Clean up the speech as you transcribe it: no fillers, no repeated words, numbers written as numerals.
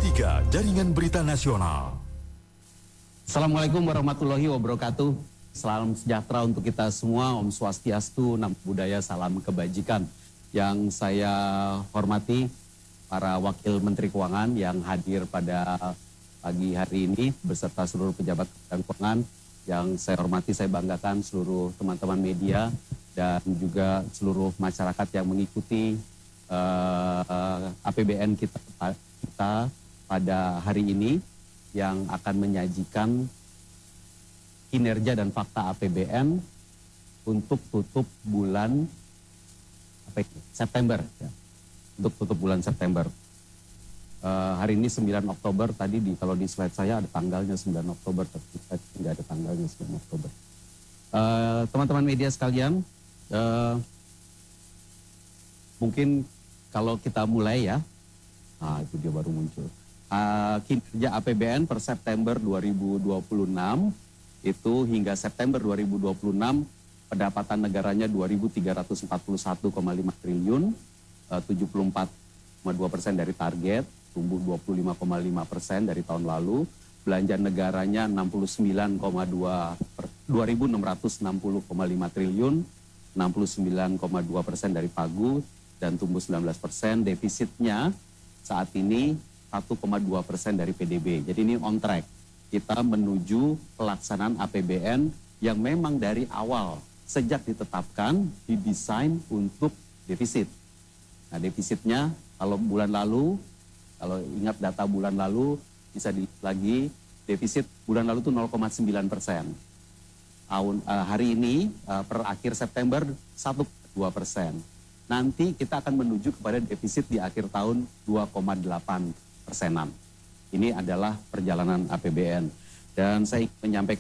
3 Jaringan Berita Nasional. Assalamualaikum warahmatullahi wabarakatuh. Salam sejahtera untuk kita semua. Om Swastiastu, Namo Buddhaya, salam kebajikan. Yang saya hormati para Wakil Menteri Keuangan yang hadir pada pagi hari ini beserta seluruh pejabat Kementerian Keuangan. Yang saya hormati, saya banggakan seluruh teman-teman media dan juga seluruh masyarakat yang mengikuti APBN kita pada hari ini yang akan menyajikan kinerja dan fakta APBN untuk tutup bulan September. Ya. Untuk tutup bulan September. Hari ini 9 Oktober, tadi kalau di slide saya ada tanggalnya 9 Oktober, tapi tidak ada tanggalnya 9 Oktober. Teman-teman media sekalian, mungkin kalau kita mulai ya, itu dia baru muncul. Kinerja APBN per September 2026 itu hingga September 2026 pendapatan negaranya 2.341,5 triliun, 74,2% dari target, tumbuh 25,5% dari tahun lalu. Belanja negaranya 2.660,5 triliun, 69,2% dari pagu dan tumbuh 19%. Defisitnya saat ini 1,2% dari PDB. Jadi ini on track. Kita menuju pelaksanaan APBN yang memang dari awal sejak ditetapkan didesain untuk defisit. Nah, defisitnya kalau bulan lalu, kalau ingat data bulan lalu bisa dilihat lagi, defisit bulan lalu itu 0,9%. Hari ini per akhir September 1,2%. Nanti kita akan menuju kepada defisit di akhir tahun 2,8%. Ini adalah perjalanan APBN. Dan saya ingin menyampaikan